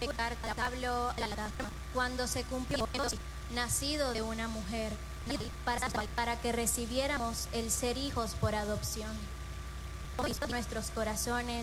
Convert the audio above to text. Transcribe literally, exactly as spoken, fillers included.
carta Pablo cuando se cumplió nacido de una mujer para, para que recibiéramos el ser hijos por adopción. Nuestros corazones